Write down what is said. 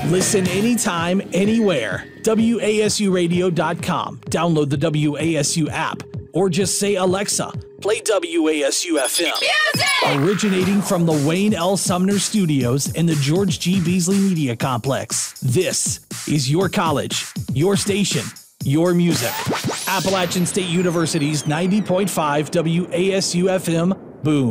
Listen anytime, anywhere. WASUradio.com. Download the WASU app. Or just say, Alexa, play WASU FM. Music! Originating from the Wayne L. Sumner Studios in the George G. Beasley Media Complex. This is your college, your station, your music. Appalachian State University's 90.5 WASU FM. Boom.